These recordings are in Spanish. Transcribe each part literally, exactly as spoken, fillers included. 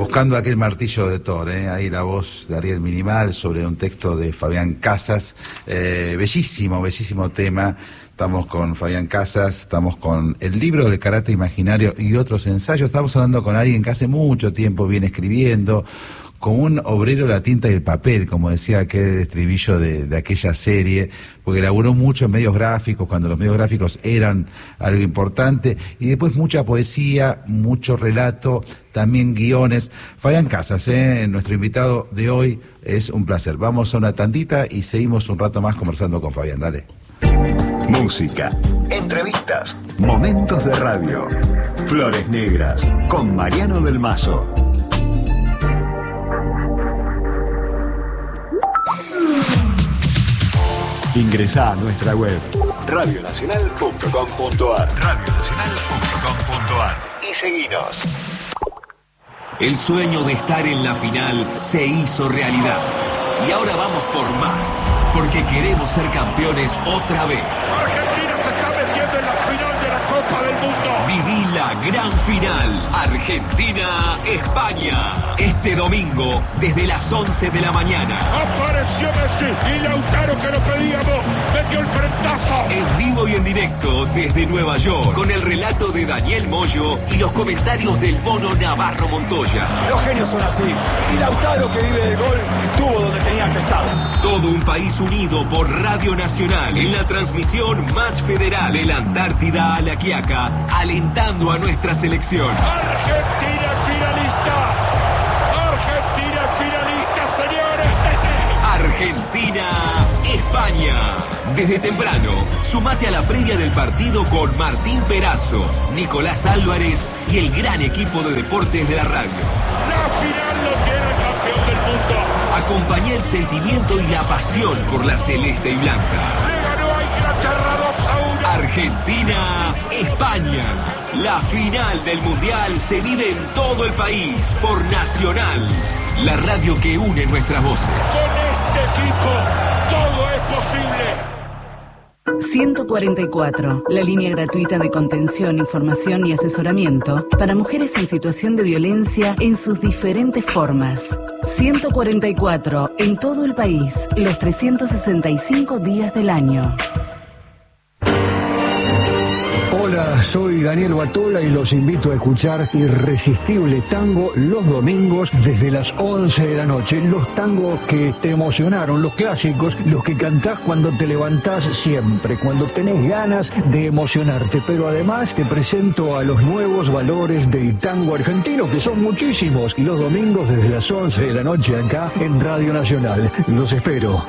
Buscando aquel martillo de Thor, ¿eh? Ahí la voz de Ariel Minimal sobre un texto de Fabián Casas, eh, bellísimo, bellísimo tema. Estamos con Fabián Casas, estamos con el libro del karate imaginario y otros ensayos. Estamos hablando con alguien que hace mucho tiempo viene escribiendo, como un obrero de la tinta y el papel, como decía aquel estribillo de, de aquella serie, porque laburó mucho en medios gráficos, cuando los medios gráficos eran algo importante, y después mucha poesía, mucho relato, también guiones. Fabián Casas, ¿eh? Nuestro invitado de hoy, es un placer. Vamos a una tandita y seguimos un rato más conversando con Fabián, dale. Música, entrevistas, momentos de radio. Flores Negras, con Mariano del Mazo. Ingresá a nuestra web radio nacional punto com punto ar radio nacional punto com punto ar y seguinos. El sueño de estar en la final se hizo realidad. Y ahora vamos por más, porque queremos ser campeones otra vez. Argentina se está metiendo en la final de la Copa del Mundo. Viví la gran final, Argentina-España. Este domingo, desde las once de la mañana. Apareció Messi y Lautaro, que lo pedíamos, metió el frentazo. En vivo y en directo desde Nueva York, con el relato de Daniel Moyo y los comentarios del Mono Navarro Montoya. Los genios son así, y Lautaro, que vive del gol, estuvo donde tenía que estar. Todo un país unido por Radio Nacional, en la transmisión más federal de la Antártida a la Quiaca, alentando a nuestra selección. Argentina finalista. Argentina finalista, señores. Argentina-España. Desde temprano, sumate a la previa del partido con Martín Perazo, Nicolás Álvarez y el gran equipo de deportes de la radio. La final lo tiene el campeón del mundo. Acompañá el sentimiento y la pasión por la celeste y blanca. Le ganó a Inglaterra dos a uno. Argentina-España. La final del Mundial se vive en todo el país por Nacional, la radio que une nuestras voces. Con este equipo todo es posible. ciento cuarenta y cuatro, la línea gratuita de contención, información y asesoramiento para mujeres en situación de violencia en sus diferentes formas. ciento cuarenta y cuatro, en todo el país, los trescientos sesenta y cinco días del año. Hola, soy Daniel Batola y los invito a escuchar Irresistible Tango los domingos desde las once de la noche. Los tangos que te emocionaron, los clásicos, los que cantás cuando te levantás siempre, cuando tenés ganas de emocionarte. Pero además te presento a los nuevos valores del tango argentino, que son muchísimos. Y los domingos desde las once de la noche acá en Radio Nacional. Los espero.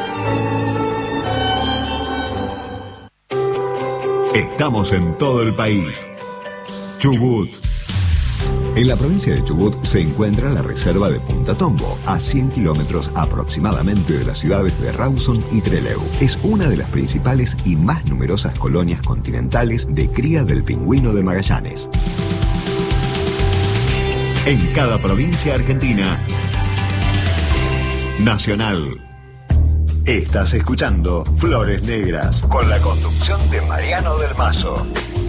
Estamos en todo el país. Chubut. En la provincia de Chubut se encuentra la reserva de Punta Tombo, a cien kilómetros aproximadamente de las ciudades de Rawson y Trelew. Es una de las principales y más numerosas colonias continentales de cría del pingüino de Magallanes. En cada provincia argentina, Nacional. Estás escuchando Flores Negras, con la conducción de Mariano del Mazo.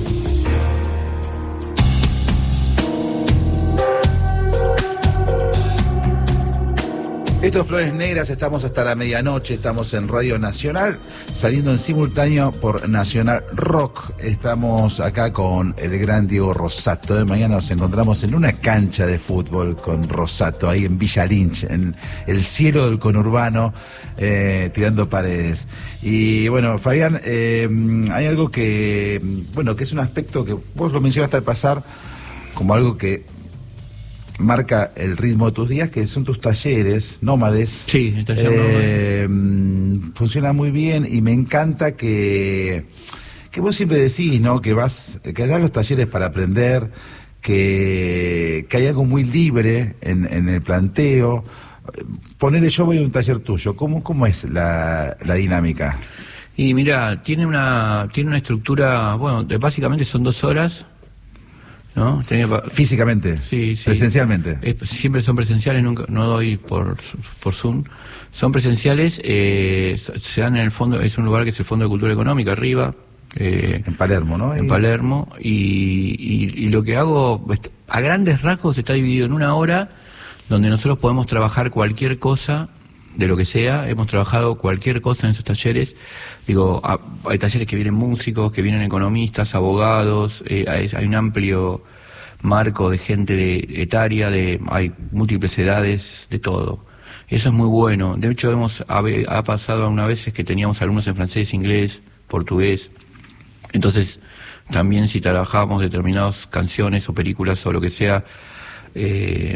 Esto es Flores Negras, estamos hasta la medianoche, estamos en Radio Nacional, saliendo en simultáneo por Nacional Rock. Estamos acá con el gran Diego Rosato. De mañana nos encontramos en una cancha de fútbol con Rosato, ahí en Villa Lynch, en el cielo del conurbano, eh, tirando paredes. Y bueno, Fabián, eh, hay algo que, bueno, que es un aspecto que vos lo mencionaste al pasar, como algo que marca el ritmo de tus días, que son tus talleres nómades. Sí, el taller eh, nómade. Funciona muy bien y me encanta que, que vos siempre decís, ¿no? Que vas, que das los talleres para aprender, que, que hay algo muy libre en, en el planteo. Ponele, yo voy a un taller tuyo, ¿cómo, cómo es la, la dinámica? Y mira, tiene una, tiene una estructura, bueno, de, básicamente son dos horas. ¿No? Tenía, físicamente, sí, sí. Presencialmente. Es, siempre son presenciales, nunca, no doy por, por Zoom. Son presenciales, eh, se dan en el fondo, es un lugar que es el Fondo de Cultura Económica, arriba, Eh, en Palermo, ¿no? En Palermo, y, y, y lo que hago, a grandes rasgos, está dividido en una hora donde nosotros podemos trabajar cualquier cosa, de lo que sea. Hemos trabajado cualquier cosa en esos talleres. Digo, hay talleres que vienen músicos, que vienen economistas, abogados, eh, hay, hay un amplio marco de gente de, etaria, de, hay múltiples edades, de todo. Eso es muy bueno. De hecho, hemos ha, ha pasado algunas veces que teníamos alumnos en francés, inglés, portugués. Entonces, también si trabajábamos determinadas canciones o películas o lo que sea, eh,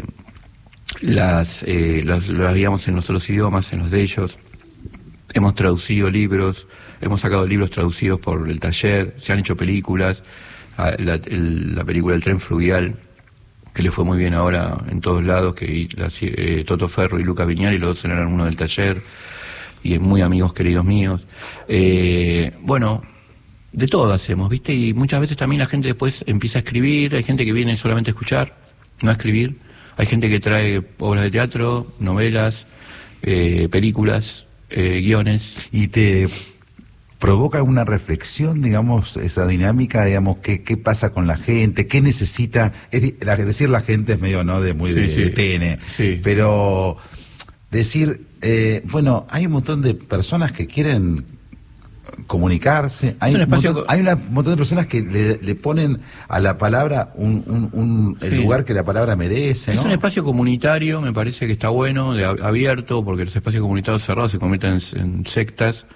las, eh, las, las veíamos en los otros idiomas, en los de ellos. Hemos traducido libros, hemos sacado libros traducidos por el taller, se han hecho películas, la, el, la película El tren fluvial, que le fue muy bien ahora en todos lados, que la, eh, Toto Ferro y Luca Viñali, los dos eran uno del taller, y muy amigos queridos míos. Eh, bueno... De todo hacemos, ¿viste? Y muchas veces también la gente después empieza a escribir, hay gente que viene solamente a escuchar, no a escribir, hay gente que trae obras de teatro, novelas, eh, películas, eh, guiones. ¿Y te provoca una reflexión, digamos, esa dinámica, digamos, qué, qué pasa con la gente, qué necesita? Es decir, la gente es medio, ¿no?, de muy sí, de, sí. de T N, sí. Pero decir, eh, bueno, hay un montón de personas que quieren comunicarse, hay un, espacio... montón, hay una, un montón de personas que le, le ponen a la palabra un, un, un el sí. lugar que la palabra merece, ¿no? Es un espacio comunitario, me parece que está bueno, de, abierto, porque los espacios comunitarios cerrados se convierten en, en sectas,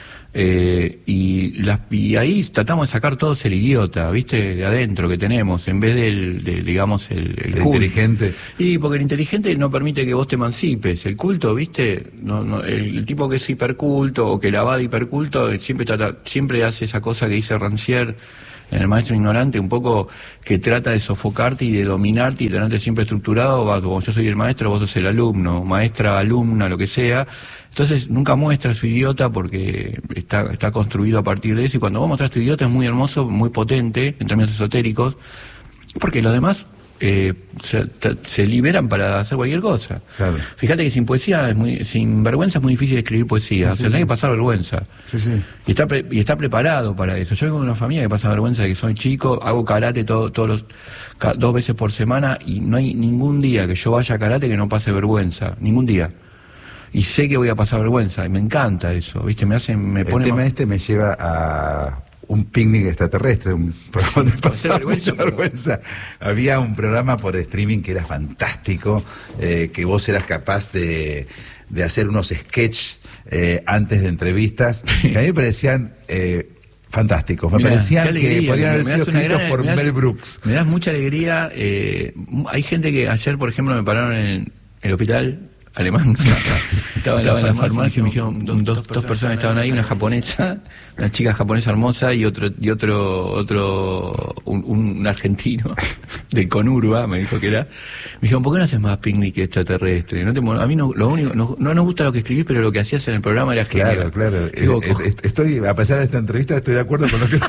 eh, y, las, y ahí tratamos de sacar todos el idiota, ¿viste? De adentro que tenemos, en vez del, del digamos, el, el, el inteligente. Y porque el inteligente no permite que vos te emancipes. El culto, ¿viste? No, no, el, el tipo que es hiperculto o que la va de hiperculto siempre trata, siempre hace esa cosa que dice Rancière en El maestro ignorante, un poco que trata de sofocarte y de dominarte y tenerte siempre estructurado. Como yo soy el maestro, vos sos el alumno, maestra, alumna, lo que sea. Entonces nunca muestra su idiota porque está, está construido a partir de eso, y cuando vos mostrás tu idiota es muy hermoso, muy potente en términos esotéricos, porque los demás eh, se, se liberan para hacer cualquier cosa. Claro. Fíjate que sin poesía, es muy, sin vergüenza es muy difícil escribir poesía, sí, o sea, sí, tenés sí. que pasar vergüenza. Sí, sí. Y, está pre, y está preparado para eso. Yo vengo de una familia que pasa vergüenza de que soy chico, hago karate todo, todos los, ca, dos veces por semana, y no hay ningún día que yo vaya a karate que no pase vergüenza, ningún día. Y sé que voy a pasar vergüenza, y me encanta eso, ¿viste? Me hace, me pone... El tema este me lleva a un picnic extraterrestre, un programa de pasar vergüenza, vergüenza. Había un programa por streaming que era fantástico, eh, que vos eras capaz de, de hacer unos sketches eh, antes de entrevistas, que a mí me parecían... Eh, fantásticos, me Mirá, parecían alegría, que podrían haber sido escritos gran, por das, Mel Brooks. Me das mucha alegría, eh, hay gente que ayer, por ejemplo, me pararon en el hospital alemán, estaba, estaba en la farmacia y me dijeron, dos, dos, dos personas estaban ahí, una japonesa, una chica japonesa hermosa y otro, y otro, otro, un, un argentino del Conurba, me dijo que era. Me dijeron, ¿por qué no haces más picnic extraterrestre? No te, a mí no, lo único, no, no nos gusta lo que escribís, pero lo que hacías en el programa era genial. Claro, claro. Digo, eh, estoy, a pesar de esta entrevista, estoy de acuerdo con lo que...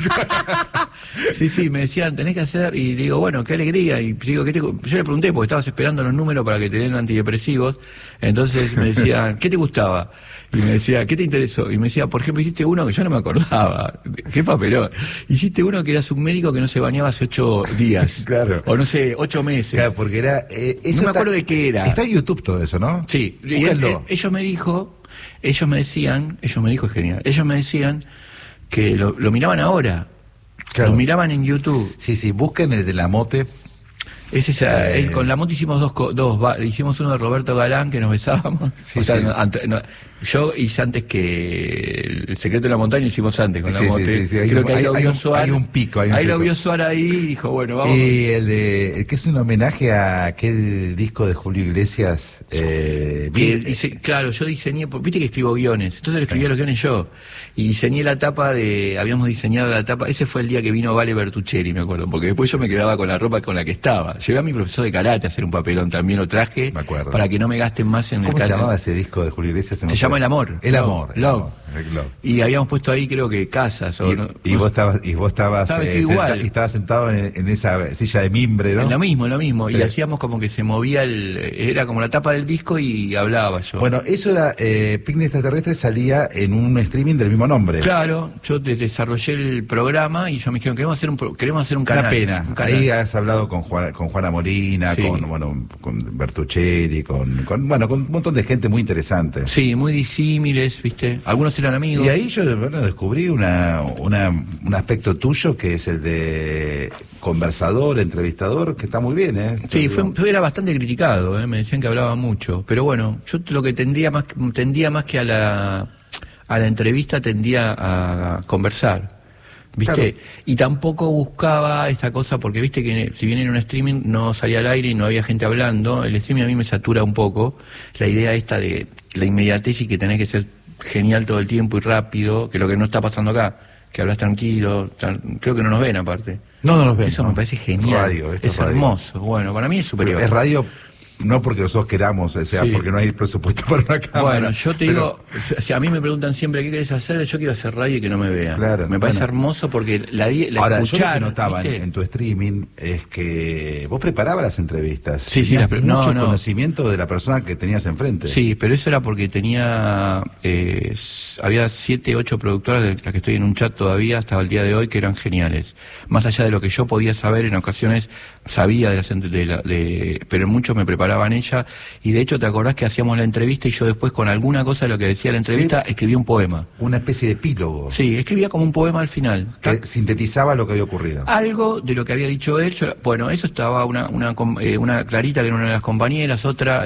Sí, sí, me decían, tenés que hacer, y le digo, bueno, qué alegría, y digo, ¿qué te... yo le pregunté, porque estabas esperando los números para que te den antidepresivos, entonces me decían, ¿qué te gustaba? Y me decía, ¿qué te interesó? Y me decía, por ejemplo, hiciste uno que yo no me acordaba, qué papelón, hiciste uno que eras un médico que no se bañaba hace ocho días, claro, o no sé, ocho meses. Claro, porque era... Eh, eso no me acuerdo está, de qué era. Está en YouTube todo eso, ¿no? Sí, y él, él, ellos me dijo, ellos me decían, ellos me dijo, es genial, ellos me decían que lo, lo miraban ahora. Claro. Lo miraban en YouTube. Sí, sí, busquen el de La Mote. Es esa, eh... el, con La Mote hicimos dos, dos va, hicimos uno de Roberto Galán que nos besábamos. Sí, o sea, sí. no, ante, no, yo hice antes que El secreto de la montaña, hicimos antes con La sí, Mote. Sí, sí, sí. Hay Creo un, que ahí hay, lo vio hay Suar. Hay un pico. Hay un ahí pico. Lo vio Suar ahí y dijo, bueno, vamos. Y el de, el que es un homenaje a aquel disco de Julio Iglesias. Eh, que dice, claro, yo diseñé, viste que escribo guiones, entonces le escribía sí. los guiones yo. Y diseñé la tapa de, habíamos diseñado la tapa, ese fue el día que vino Vale Bertuccelli, me acuerdo, porque después yo me quedaba con la ropa con la que estaba. Llevé a mi profesor de karate a hacer un papelón, también lo traje, para que no me gasten más en ¿Cómo el karate. ¿Cómo se llamaba ese disco de Julio Iglesias? Se llama El Amor. El Amor. Love. Love. el club. Y habíamos puesto ahí, creo que casas. O y, no, y vos estabas, y vos estabas, estaba eh, igual. senta, y estabas sentado en, en esa silla de mimbre, ¿no? En lo mismo, en lo mismo. Sí. Y hacíamos como que se movía el. Era como la tapa del disco y hablaba yo. Bueno, eso era. Eh, Picnic Extraterrestre salía en un streaming del mismo nombre. Claro, yo te desarrollé el programa y yo me dijeron, queremos hacer un, pro- queremos hacer un canal. Una pena. Un canal. Ahí has hablado con, Juan, con Juana Molina, Sí. con bueno, con Bertuccelli, con, con bueno, con un montón de gente muy interesante. Sí, muy disímiles, ¿viste? Algunos eran amigos. Y ahí yo bueno, descubrí una, una, un aspecto tuyo que es el de conversador, entrevistador, que está muy bien, ¿eh? Sí, fue, fue- era bastante criticado, ¿eh? Me decían que hablaba mucho. Pero bueno, yo lo que tendía más, tendía más que a la, a la entrevista, tendía a conversar. ¿Viste? Claro. Y tampoco buscaba esta cosa, porque viste que si bien en un streaming no salía al aire y no había gente hablando, el streaming a mí me satura un poco. La idea esta de la inmediatez y que tenés que ser genial todo el tiempo y rápido, que lo que no está pasando acá, que hablas tranquilo, tan- creo que no nos ven aparte. No, no nos ven. Eso no. me parece genial. Radio, esto es es radio. hermoso. Bueno, para mí es superior. Es radio no porque nosotros queramos, o sea, Sí. porque no hay presupuesto para una cámara. Bueno, yo te pero- digo, si a mí me preguntan siempre qué querés hacer, yo quiero hacer radio y que no me vean. Claro, me parece bueno. hermoso porque la, di- la Ahora, escuchar, yo lo que notaba en, ¿viste? en tu streaming es que vos preparabas las entrevistas. Sí, sí, Tenías las pre- no, mucho no. conocimiento de la persona que tenías enfrente. Sí, pero eso era porque tenía, eh, s- había siete, ocho productoras de las que estoy en un chat todavía hasta el día de hoy que eran geniales. Más allá de lo que yo podía saber, en ocasiones sabía de las, ent- de la, de, pero muchos me preparaban ella. Y de hecho, ¿te acordás que hacíamos la entrevista y yo después con alguna cosa de lo que decía la entrevista Sí. escribía un poema? Una especie de epílogo Sí, escribía como un poema al final. que sintetizaba lo que había ocurrido. Algo de lo que había dicho él, yo- bueno, eso estaba una, una, com- eh, una Clarita, que era una de las compañeras, otra,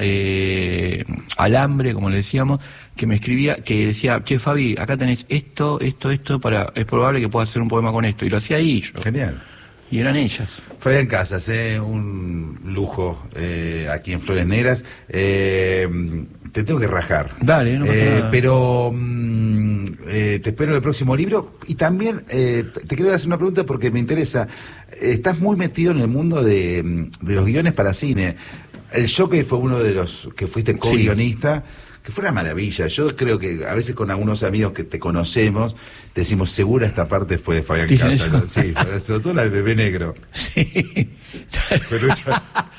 eh, Alambre, como le decíamos, que me escribía, que decía, che, Fabi, acá tenés esto, esto, esto, para es probable que puedas hacer un poema con esto. Y lo hacía ahí yo. Genial. Y eran ellas. Fabián Casas, eh, un lujo eh, aquí en Flores Negras. Eh, te tengo que rajar. Dale, no pasa Eh, nada. Pero mm, eh, te espero en el próximo libro. Y también eh, te quiero hacer una pregunta porque me interesa. Estás muy metido en el mundo de, de los guiones para cine. El Jockey fue uno de los que fuiste co-guionista. Que fue una maravilla. Yo creo que a veces con algunos amigos que te conocemos, decimos, segura esta parte fue de Fabián ¿Dicen Casas. eso? ¿no? Sí, sobre, sobre todo la de Bebé Negro. Sí. Pero yo-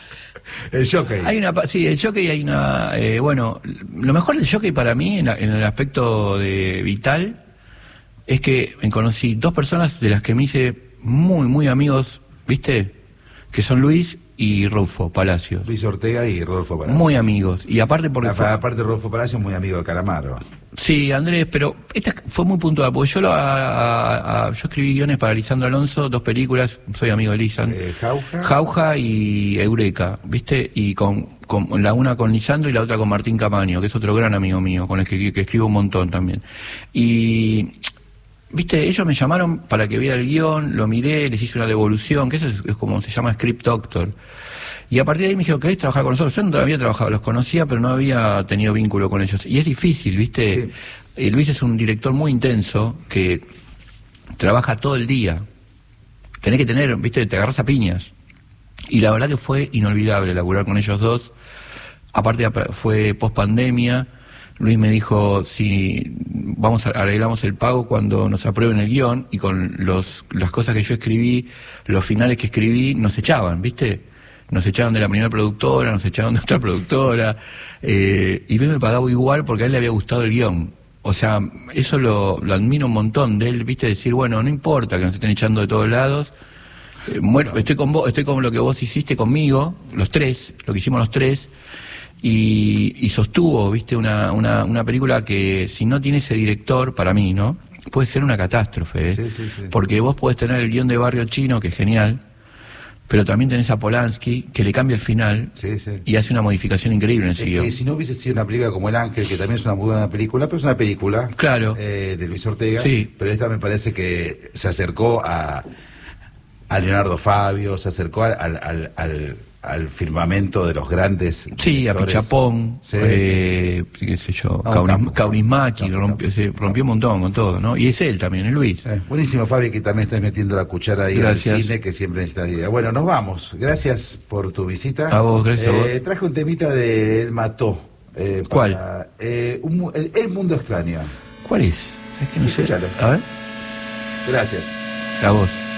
el Jockey. Hay una, pa- sí, el jockey hay una, eh, bueno, lo mejor del jockey para mí en, la- en el aspecto de vital es que me conocí dos personas de las que me hice muy, muy amigos, ¿viste? Que son Luis y Rufo Palacios. Luis Ortega y Rodolfo Palacio. Muy amigos. Y aparte porque A- fue- Aparte Rodolfo Palacio es muy amigo de Calamaro. Sí, Andrés, pero esta fue muy puntual, porque yo lo, a- a- a- yo escribí guiones para Lisandro Alonso, dos películas, soy amigo de Lisandro. Eh, Jauja. Jauja y Eureka, ¿viste? Y con, con la una con Lisandro y la otra con Martín Camaño, que es otro gran amigo mío, con el que, que escribo un montón también. Y, ¿viste? Ellos me llamaron para que viera el guión, lo miré, les hice una devolución, que eso es, es como se llama Script Doctor. Y a partir de ahí me dijeron, ¿querés trabajar con nosotros? Yo no había trabajado, los conocía, pero no había tenido vínculo con ellos. Y es difícil, ¿viste? Sí. Eh, Luis es un director muy intenso que trabaja todo el día. Tenés que tener, ¿viste? Te agarras a piñas. Y la verdad que fue inolvidable laburar con ellos dos. Aparte fue post pandemia. Luis me dijo, si vamos a, arreglamos el pago cuando nos aprueben el guión, y con los, las cosas que yo escribí, los finales que escribí, nos echaban, ¿viste? Nos echaron de la primera productora, nos echaron de otra productora, eh, y Luis me pagaba igual porque a él le había gustado el guión. O sea, eso lo, lo admiro un montón de él, ¿viste? Decir, bueno, no importa que nos estén echando de todos lados, eh, bueno, estoy con vos, estoy con lo que vos hiciste conmigo, los tres, lo que hicimos los tres, y, y sostuvo, ¿viste? Una, una, una película que si no tiene ese director, para mí, ¿no? Puede ser una catástrofe, ¿eh? Sí, sí, sí. Porque vos podés tener el guión de Barrio Chino, que es genial, pero también tenés a Polanski, que le cambia el final Sí, sí. y hace una modificación increíble en Es ese guión. que si no hubiese sido una película como El Ángel, que también es una muy buena película, pero es una película Claro. eh, de Luis Ortega, Sí. pero esta me parece que se acercó a, a Leonardo Fabio, se acercó al, al, al, al, al firmamento de los grandes Sí, a directores. Pichapón, Sí, eh, qué sé yo, No, Kauris- Campo. Kaurismäki, Campo, rompió, se rompió un montón con todo, ¿no? Y es él también, es Luis. Eh, buenísimo, Fabi, que también estás metiendo la cuchara ahí Gracias. al cine, que siempre necesitas idea. Bueno, nos vamos. Gracias por tu visita. A vos, gracias a vos. Eh, traje un temita de Él Mató. eh, ¿Cuál? para, eh, un mu- el, El Mundo Extraño. ¿Cuál es? Es que no sé. Escuchalo. A ver. Gracias. A vos.